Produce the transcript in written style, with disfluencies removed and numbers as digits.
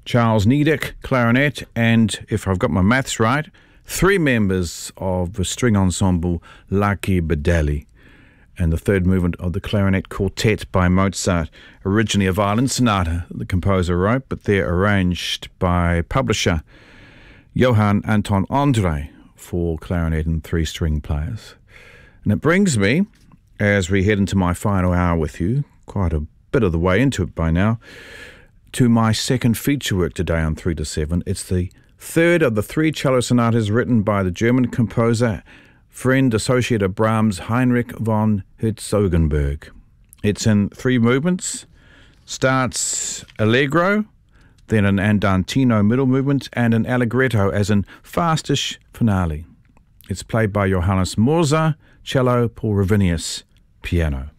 Charles Niedek, clarinet, and, if I've got my maths right, 3 members of the string ensemble Lucky Bedelli, and the third movement of the clarinet quartet by Mozart, originally a violin sonata the composer wrote, but they're arranged by publisher Johann Anton Andre for clarinet and 3 string players. And it brings me, as we head into my final hour with you, quite a bit of the way into it by now, to my second feature work today on 3 to 7. It's the third of the 3 cello sonatas written by the German composer, friend, associate of Brahms, Heinrich von Herzogenberg. It's in 3 movements. Starts allegro, then an andantino middle movement, and an allegretto as an fastish finale. It's played by Johannes Mörser, cello, Paul Ravinius, piano.